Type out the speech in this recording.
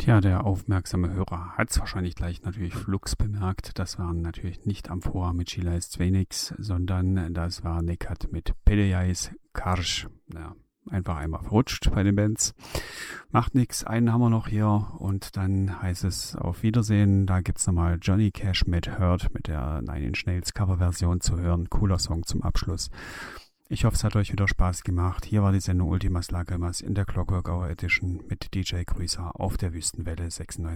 Tja, der aufmerksame Hörer hat es wahrscheinlich gleich natürlich flugs bemerkt. Das waren natürlich nicht Amphora mit Sheila ist Svenix, sondern das war Nekat mit Pedejais Karsch. Ja, einfach einmal verrutscht bei den Bands. Macht nix, einen haben wir noch hier und dann heißt es auf Wiedersehen. Da gibt's nochmal Johnny Cash mit Hurt mit der Nine Inch Nails Coverversion zu hören. Cooler Song zum Abschluss. Ich hoffe, es hat euch wieder Spaß gemacht. Hier war die Sendung Ultimas Lagrimas in der Clockwork Hour Edition mit DJ Grüßer auf der Wüstenwelle 96,4.